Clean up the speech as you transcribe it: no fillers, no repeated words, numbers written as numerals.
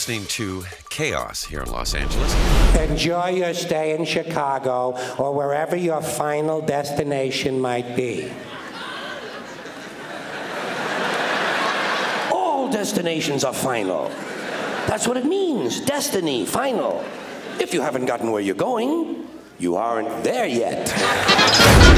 listening to Chaos here in Los Angeles. Enjoy your stay in Chicago or wherever your final destination might be. All destinations are final. That's what it means. Destiny, final. If you haven't gotten where you're going, you aren't there yet.